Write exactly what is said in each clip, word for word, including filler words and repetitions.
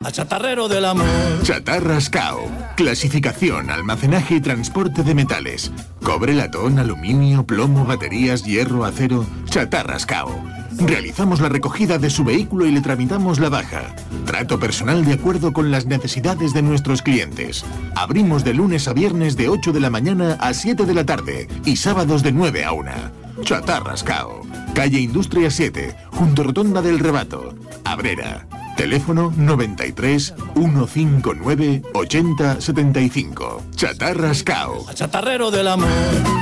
a chatarrero del amor. Chatarras C A O. Clasificación, almacenaje y transporte de metales. Cobre, latón, aluminio, plomo, baterías, hierro, acero. Chatarras C A O. Realizamos la recogida de su vehículo y le tramitamos la baja. Trato personal de acuerdo con las necesidades de nuestros clientes. Abrimos de lunes a viernes de ocho de la mañana a siete de la tarde y sábados de nueve a una. Chatarras C A O. Calle Industria siete, junto Rotonda del Rebato. Abrera. Teléfono noventa y tres, ciento cincuenta y nueve, ochenta, setenta y cinco. Chatarras C A O. A chatarrero del amor.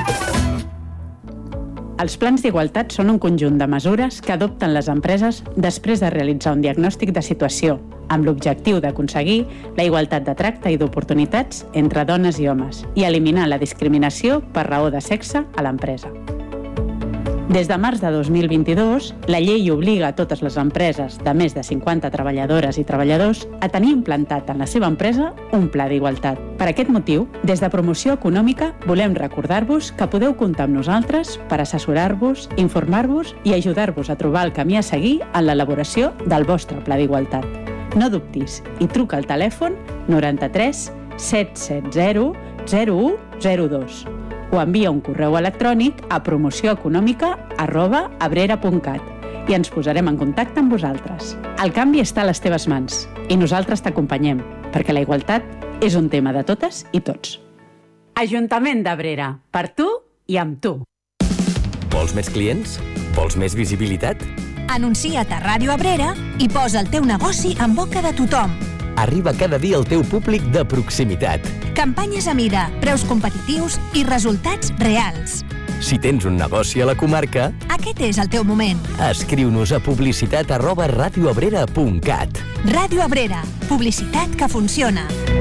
Els plans d'igualtat són un conjunt de mesures que adopten les empreses després de realitzar un diagnòstic de situació, amb l'objectiu d'aconseguir la igualtat de tracte i d'oportunitats entre dones i homes i eliminar la discriminació per raó de sexe a l'empresa. Des de març de dos mil vint-i-dos, la llei obliga a totes les empreses de més de cinquanta treballadores i treballadors a tenir implantat en la seva empresa un pla d'igualtat. Per aquest motiu, des de Promoció Econòmica volem recordar-vos que podeu comptar amb nosaltres per assessorar-vos, informar-vos i ajudar-vos a trobar el camí a seguir en l'elaboració del vostre pla d'igualtat. No dubtis i truca al telèfon noranta-tres set set zero zero u zero dos o envia un correu electrònic a promocioeconòmica arroba abrera punt cat i ens posarem en contacte amb vosaltres. El canvi està a les teves mans i nosaltres t'acompanyem, perquè la igualtat és un tema de totes i tots. Ajuntament d'Abrera, per tu i amb tu. Vols més clients? Vols més visibilitat? Anuncia't a Ràdio Abrera i posa el teu negoci en boca de tothom. Arriba cada dia al teu públic de proximitat. Campanyes a mida, preus competitius i resultats reals. Si tens un negoci a la comarca, aquest és el teu moment. Escriu-nos a publicitat arroba radioabrera punt cat. Ràdio Abrera, publicitat que funciona.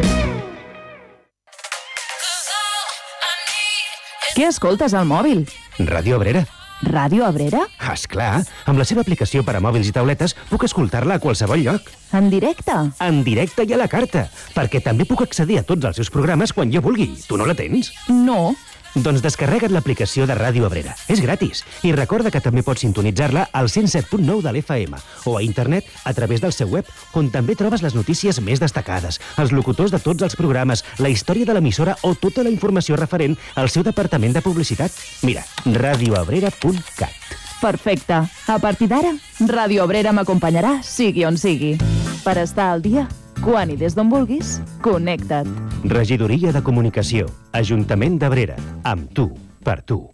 Què escoltes al mòbil? Ràdio Abrera. Ràdio Abrera? Esclar, amb la seva aplicació per a mòbils i tauletes puc escoltar-la a qualsevol lloc. En directe? En directe i a la carta, perquè també puc accedir a tots els seus programes quan jo vulgui. Tu no la tens? No. Doncs descarrega't l'aplicació de Ràdio Abrera. És gratis. I recorda que també pots sintonitzar-la al cent set punt nou de l'F M o a internet a través del seu web, on també trobes les notícies més destacades, els locutors de tots els programes, la història de l'emissora o tota la informació referent al seu departament de publicitat. Mira, radioabrera punt cat. Perfecte. A partir d'ara, Ràdio Abrera m'acompanyarà sigui on sigui. Per estar al dia, quan i des d'on vulguis, connecta't. Regidoria de Comunicació, Ajuntament d'Abrera. Amb tu, per tu.